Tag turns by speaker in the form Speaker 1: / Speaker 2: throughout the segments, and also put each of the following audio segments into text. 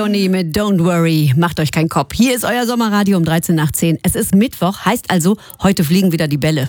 Speaker 1: Johnny mit Don't Worry. Macht euch keinen Kopf. Hier ist euer Sommerradio um 13 nach 10. Es ist Mittwoch, heißt also, heute fliegen wieder die Bälle.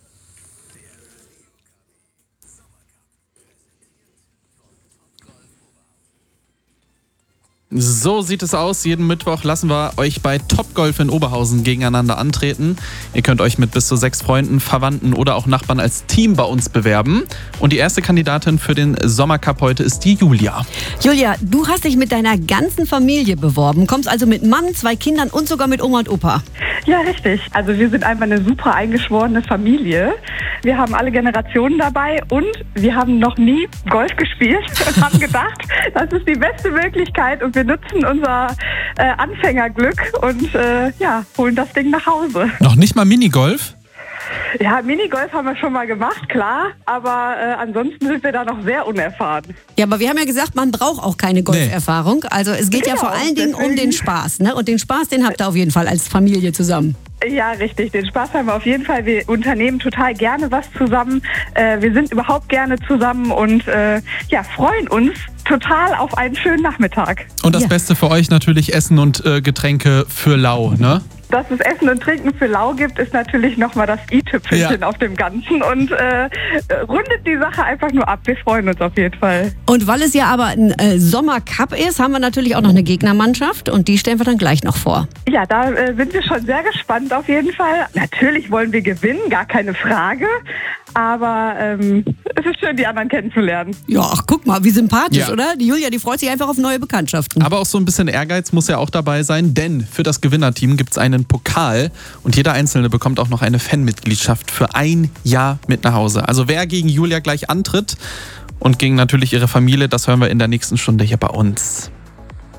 Speaker 2: So sieht es aus. Jeden Mittwoch lassen wir euch bei Topgolf in Oberhausen gegeneinander antreten. Ihr könnt euch mit bis zu 6 Freunden, Verwandten oder auch Nachbarn als Team bei uns bewerben. Und die erste Kandidatin für den Sommercup heute ist die Julia.
Speaker 1: Julia, du hast dich mit deiner ganzen Familie beworben. Kommst also mit Mann, 2 Kindern und sogar mit Oma und Opa.
Speaker 3: Ja, richtig. Also wir sind einfach eine super eingeschworene Familie. Wir haben alle Generationen dabei und wir haben noch nie Golf gespielt und haben gedacht, das ist die beste Möglichkeit und wir nutzen unser Anfängerglück und holen das Ding nach Hause.
Speaker 2: Noch nicht mal Minigolf?
Speaker 3: Ja, Minigolf haben wir schon mal gemacht, klar, aber ansonsten sind wir da noch sehr unerfahren.
Speaker 1: Ja, aber wir haben ja gesagt, man braucht auch keine Golferfahrung. Also es geht ja vor allen Dingen um den Spaß, ne? Und den Spaß, den habt ihr auf jeden Fall als Familie zusammen.
Speaker 3: Ja, richtig. Den Spaß haben wir auf jeden Fall. Wir unternehmen total gerne was zusammen. Wir sind überhaupt gerne zusammen und freuen uns total auf einen schönen Nachmittag.
Speaker 2: Und das Beste für euch natürlich Essen und Getränke für lau, ne?
Speaker 3: Dass es Essen und Trinken für lau gibt, ist natürlich nochmal das i-Tüpfelchen auf dem Ganzen und rundet die Sache einfach nur ab. Wir freuen uns auf jeden Fall.
Speaker 1: Und weil es ja aber ein Sommercup ist, haben wir natürlich auch noch eine Gegnermannschaft und die stellen wir dann gleich noch vor.
Speaker 3: Ja, da sind wir schon sehr gespannt auf jeden Fall. Natürlich wollen wir gewinnen, gar keine Frage. Aber es ist schön, die anderen kennenzulernen.
Speaker 1: Ja, ach guck mal, wie sympathisch, oder? Die Julia, die freut sich einfach auf neue Bekanntschaften.
Speaker 2: Aber auch so ein bisschen Ehrgeiz muss ja auch dabei sein, denn für das Gewinnerteam gibt es einen Pokal und jeder Einzelne bekommt auch noch eine Fanmitgliedschaft für 1 Jahr mit nach Hause. Also wer gegen Julia gleich antritt und gegen natürlich ihre Familie, das hören wir in der nächsten Stunde hier bei uns.